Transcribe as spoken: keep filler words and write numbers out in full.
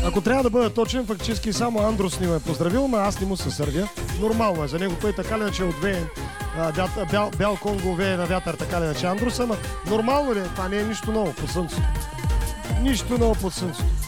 Ако трябва да бъда точен, фактически само Андрус ни ме е поздравил, но аз не му се сърдя. Нормално е за него. Той така ли иначе отвее бял, бял Конго вее на вятър, така ли иначе Андруса, но нормално ли е? Това не е нищо ново по слънцето. Нищо ново по слънцето.